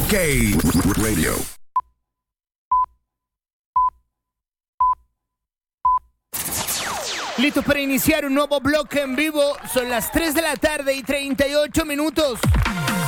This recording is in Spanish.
OK Radio. Listo para iniciar un nuevo bloque en vivo. Son las 3 de la tarde y 38 minutos.